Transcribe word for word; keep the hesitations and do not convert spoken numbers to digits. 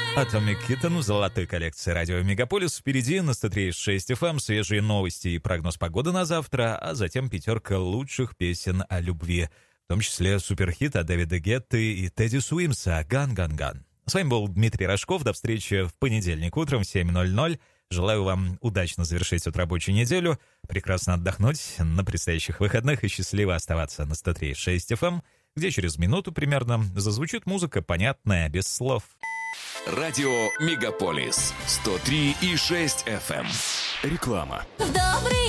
Atomic Kitten в золотой коллекции радио Мегаполис. Впереди на сто три и шесть эф эм свежие новости и прогноз погоды на завтра, а затем пятерка лучших песен о любви, в том числе суперхит от Дэвида Гетты и Тедди Суимса «Ган, ган, ган». С вами был Дмитрий Рожков. До встречи в понедельник утром в семь ноль ноль. Желаю вам удачно завершить эту рабочую неделю, прекрасно отдохнуть на предстоящих выходных и счастливо оставаться на сто три и шесть эф эм, где через минуту примерно зазвучит музыка, понятная, без слов. Радио Мегаполис сто три и шесть эф эм. Реклама. В добрый